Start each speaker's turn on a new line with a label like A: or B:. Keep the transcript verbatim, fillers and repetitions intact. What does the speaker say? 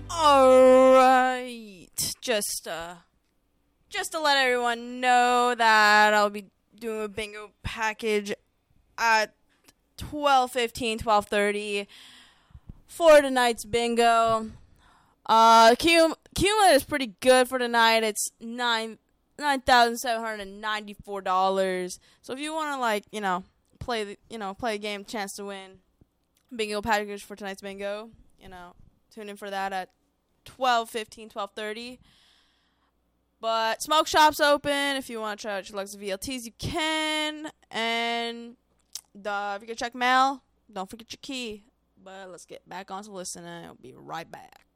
A: Alright. Just, uh, just to let everyone know that I'll be doing a bingo package at twelve fifteen, twelve thirty for tonight's bingo. Uh, cum- cumulative is pretty good for tonight. It's nine nine thousand seven hundred ninety four dollars. So if you want to, like, you know, play the, you know, play a game, chance to win bingo package for tonight's bingo, you know, tune in for that at twelve fifteen, twelve thirty. But smoke shop's open. If you want to try out your Lux V L Ts, you can. And uh, if you can check mail, don't forget your key. But let's get back on to listening. I'll be right back.